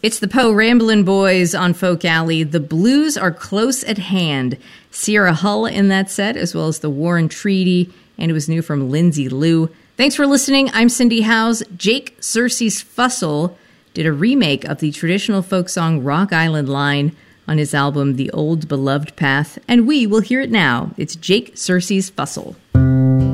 It's the Poe Ramblin' Boys on Folk Alley. The blues are close at hand. Sierra Hull in that set, as well as the Warren Treaty, and it was new from Lindsay Lou. Thanks for listening. I'm Cindy Howes. Jake Searcy's Fussell did a remake of the traditional folk song Rock Island Line on his album The Old Beloved Path, and we will hear it now. It's Jake Searcy's Fussell.